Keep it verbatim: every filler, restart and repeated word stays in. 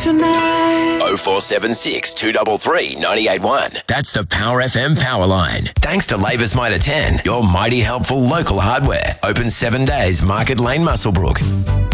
tonight. oh four seven six, two three three, nine eight one. That's the Power F M Power Line. Thanks to Labour's Mitre ten, your mighty helpful local hardware. Open seven days, Market Lane, Muswellbrook.